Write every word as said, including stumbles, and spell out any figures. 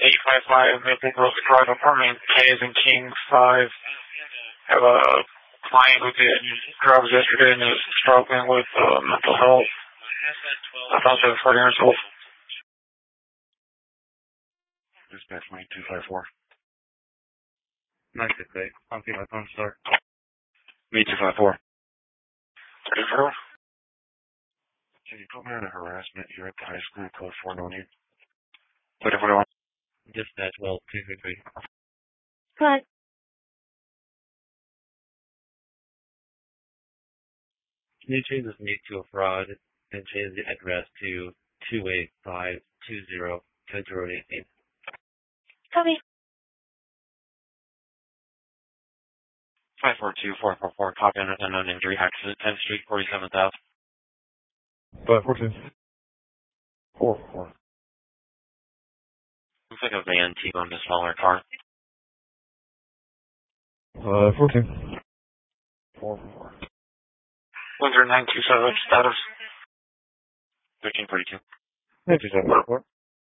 eight five five Maple Grove Drive apartment, K as in King five. Have a client who did drugs yesterday and is struggling with uh, mental health. About to forty years old. Dispatch me two five four. Nice to say. I'll see my phone start. Me two five four. thirty-four. Can you put me on a harassment here at the high school code four no eight? thirty-four. Dispatch well two three three. Cut. Can you change this meet to a fraud and change the address to two eight five two zero two zero eight eight? Copy. five four two four four four, copy on an unknown injury, accident, tenth Street, forty-seven thousand. five four two. four four. Looks like a van T-boned a smaller car. Uh, fourteen. four four. one zero nine two seven, status. thirteen forty-two. nine two seven four.